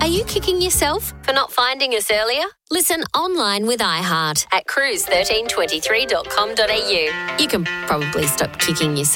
Are you kicking yourself for not finding us earlier? Listen online with iHeart at cruise1323.com.au. You can probably stop kicking yourself.